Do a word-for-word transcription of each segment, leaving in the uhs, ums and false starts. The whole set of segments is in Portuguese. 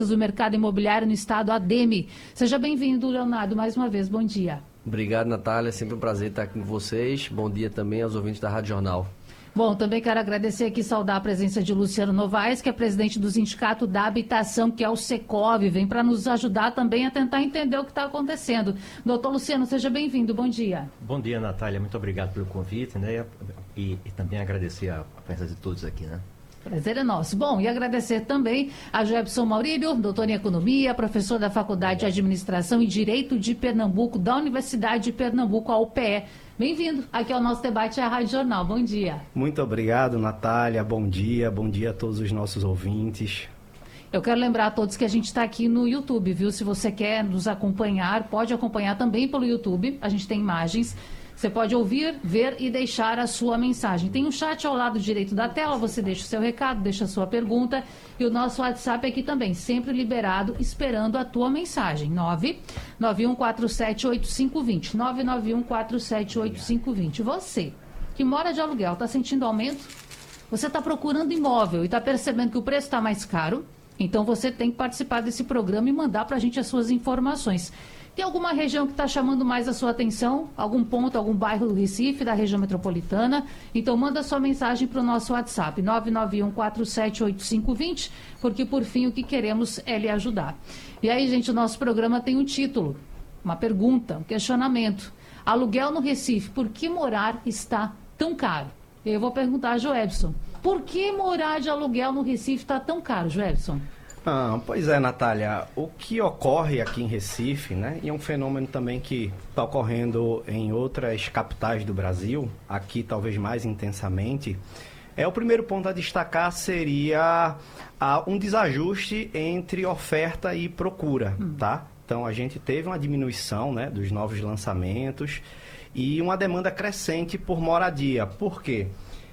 do mercado imobiliário no estado, ADEME. Seja bem-vindo, Leonardo, mais uma vez, bom dia. Obrigado, Natália, é sempre um prazer estar aqui com vocês. Bom dia também aos ouvintes da Rádio Jornal. Bom, também quero agradecer aqui e saudar a presença de Luciano Novaes, que é presidente do Sindicato da Habitação, que é o Secov, vem para nos ajudar também a tentar entender o que está acontecendo. Doutor Luciano, seja bem-vindo, bom dia. Bom dia, Natália, muito obrigado pelo convite, né? E, e também agradecer a, a presença de todos aqui, né? Prazer é nosso. Bom, e agradecer também a Jefferson Maurílio, doutor em Economia, professor da Faculdade de Administração e Direito de Pernambuco, da Universidade de Pernambuco, a U P E. Bem-vindo aqui ao nosso debate à Rádio Jornal. Bom dia. Muito obrigado, Natália. Bom dia. Bom dia a todos os nossos ouvintes. Eu quero lembrar a todos que a gente está aqui no YouTube, viu? Se você quer nos acompanhar, pode acompanhar também pelo YouTube. A gente tem imagens. Você pode ouvir, ver e deixar a sua mensagem. Tem um chat ao lado direito da tela, você deixa o seu recado, deixa a sua pergunta. E o nosso WhatsApp aqui também, sempre liberado, esperando a tua mensagem. nove nove um quatro sete oito cinco dois zero. nove nove um quatro sete oito cinco dois zero. Você, que mora de aluguel, está sentindo aumento? Você está procurando imóvel e está percebendo que o preço está mais caro? Então você tem que participar desse programa e mandar para a gente as suas informações. Tem alguma região que está chamando mais a sua atenção? Algum ponto, algum bairro do Recife, da região metropolitana? Então manda sua mensagem para o nosso WhatsApp, nove nove um quatro sete oito cinco dois zero, porque por fim o que queremos é lhe ajudar. E aí, gente, o nosso programa tem um título, uma pergunta, um questionamento. Aluguel no Recife, por que morar está tão caro? Eu vou perguntar a Joelson, por que morar de aluguel no Recife está tão caro, Joelson? Ah, pois é, Natália, o que ocorre aqui em Recife, né, e é um fenômeno também que está ocorrendo em outras capitais do Brasil, aqui talvez mais intensamente, é o primeiro ponto a destacar seria ah, um desajuste entre oferta e procura, hum. tá? Então a gente teve uma diminuição, né, dos novos lançamentos e uma demanda crescente por moradia. Por quê?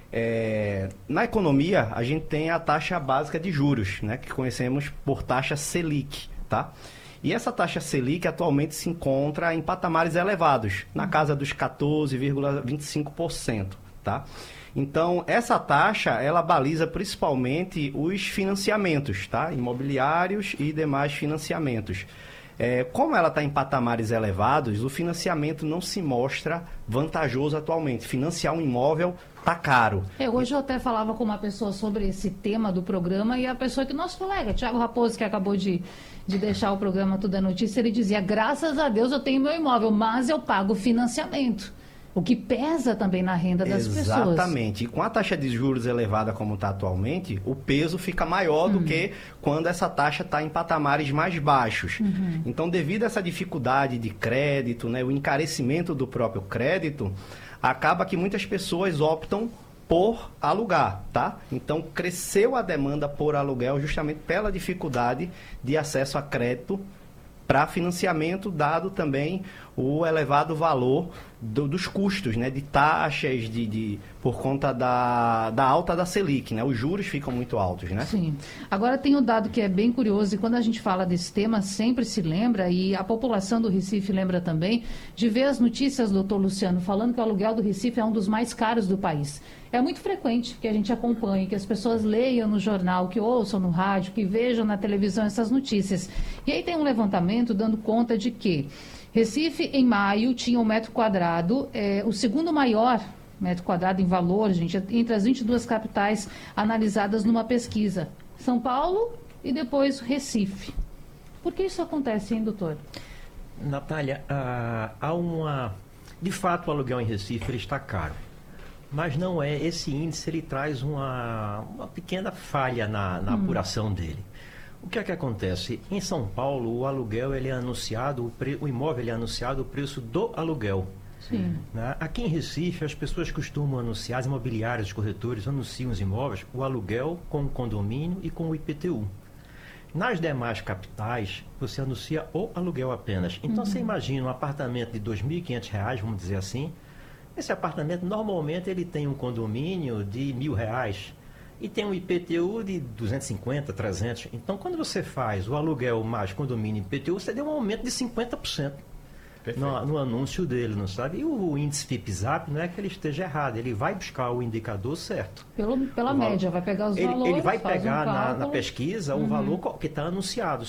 É, na economia, a gente tem a taxa básica de juros, né, que conhecemos por taxa Selic, tá? E essa taxa Selic atualmente se encontra em patamares elevados, na casa dos quatorze vírgula vinte e cinco por cento, tá? Então, essa taxa, ela baliza principalmente os financiamentos, tá? Imobiliários e demais financiamentos. É, como ela está em patamares elevados, o financiamento não se mostra vantajoso atualmente. Financiar um imóvel está caro. É, hoje eu até falava com uma pessoa sobre esse tema do programa e a pessoa que nosso colega, Tiago Raposo, que acabou de, de deixar o programa Tudo é Notícia, ele dizia, graças a Deus eu tenho meu imóvel, mas eu pago financiamento. O que pesa também na renda das Exatamente. pessoas. Exatamente. E com a taxa de juros elevada como está atualmente, o peso fica maior uhum. do que quando essa taxa está em patamares mais baixos. Uhum. Então, devido a essa dificuldade de crédito, né, o encarecimento do próprio crédito, acaba que muitas pessoas optam por alugar, tá? Então, cresceu a demanda por aluguel justamente pela dificuldade de acesso a crédito para financiamento, dado também o elevado valor do, dos custos, né, de taxas, de, de, por conta da, da alta da Selic, né? Os juros ficam muito altos, né? Sim. Agora tem um dado que é bem curioso, e quando a gente fala desse tema, sempre se lembra, e a população do Recife lembra também, de ver as notícias, doutor Luciano, falando que o aluguel do Recife é um dos mais caros do país. É muito frequente que a gente acompanhe, que as pessoas leiam no jornal, que ouçam no rádio, que vejam na televisão essas notícias. E aí tem um levantamento dando conta de que Recife, em maio, tinha um metro quadrado, é, o segundo maior metro quadrado em valor, gente, entre as vinte e duas capitais analisadas numa pesquisa. São Paulo e depois Recife. Por que isso acontece, hein, doutor? Natália, ah, há uma... De fato, o aluguel em Recife ele está caro. Mas não é, esse índice ele traz uma, uma pequena falha na, na hum. apuração dele. O que é que acontece? Em São Paulo, o aluguel ele é anunciado, o, pre, o imóvel ele é anunciado o preço do aluguel. Sim. Né? Aqui em Recife, as pessoas costumam anunciar, as imobiliárias, os corretores anunciam os imóveis, o aluguel com o condomínio e com o I P T U. Nas demais capitais, você anuncia o aluguel apenas. Então, uhum. você imagina um apartamento de dois mil e quinhentos reais, vamos dizer assim. Esse apartamento, normalmente, ele tem um condomínio de mil reais e tem um I P T U de duzentos e cinquenta, trezentos. Então, quando você faz o aluguel mais condomínio e I P T U, você deu um aumento de cinquenta por cento. no, no anúncio dele, não sabe? E o índice FIPZAP não é que ele esteja errado, ele vai buscar o indicador certo. Pelo, pela O média, valor, vai pegar os ele, valores, ele vai faz um pegar na, na cálculo. pesquisa o Uhum. valor co- que está anunciado.